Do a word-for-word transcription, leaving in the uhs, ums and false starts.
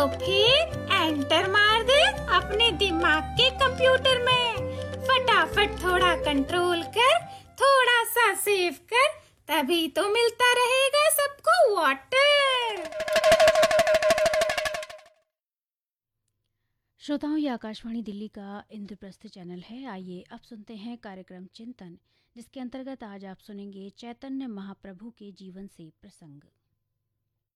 तो फिर एंटर मार दे अपने दिमाग के कंप्यूटर में। फटाफट थोड़ा कंट्रोल कर, थोड़ा सा सेव कर, तभी तो मिलता रहेगा सबको वाटर। श्रोताओं, ये आकाशवाणी दिल्ली का इंद्रप्रस्थ चैनल है। आइए अब सुनते हैं कार्यक्रम चिंतन, जिसके अंतर्गत आज आप सुनेंगे चैतन्य महाप्रभु के जीवन से प्रसंग।